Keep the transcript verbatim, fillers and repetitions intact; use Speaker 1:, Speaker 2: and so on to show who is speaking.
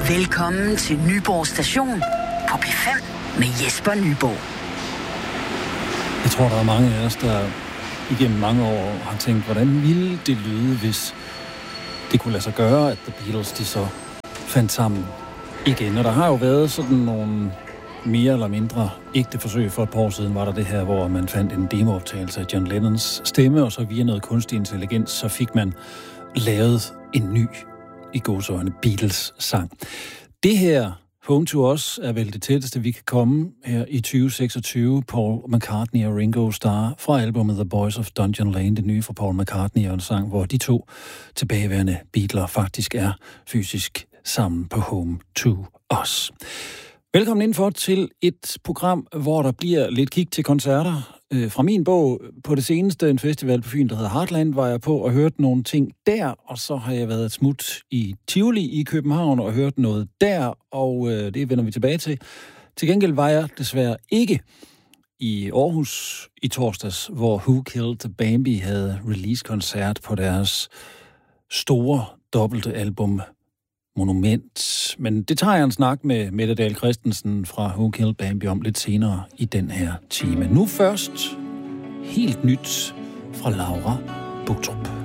Speaker 1: Velkommen til Nyborg Station på P fem med Jesper Nyborg.
Speaker 2: Jeg tror, der er mange af os, der igennem mange år har tænkt, hvordan ville det lyde, hvis det kunne lade sig gøre, at The Beatles de så fandt sammen igen. Og der har jo været sådan nogle mere eller mindre ægte forsøg. For et par år siden var der det her, hvor man fandt en demooptagelse af John Lennons stemme, og så via noget kunstig intelligens, så fik man lavet en ny, i gåseøjne, Beatles-sang. Det her, Home to Us, er vel det tætteste, vi kan komme her i tyve seksogtyve. Paul McCartney og Ringo Starr fra albumet The Boys of Dungeon Lane, det nye fra Paul McCartney, og en sang, hvor de to tilbageværende Beatles faktisk er fysisk sammen på Home to Us. Velkommen indenfor til et program, hvor der bliver lidt kig til koncerter. Fra min bog på det seneste, en festival på Fyn, der hedder Heartland, var jeg på og hørte nogle ting der, og så har jeg været et smut i Tivoli i København og hørt noget der, og øh, det vender vi tilbage til. Til gengæld var jeg desværre ikke i Aarhus i torsdags, hvor Who Killed Bambi havde release-koncert på deres store dobbelte album Monument. Men det tager jeg en snak med Mette Dahl Christensen fra Who Killed Bambi om lidt senere i den her time. Nu først helt nyt fra Laura Buchtrup.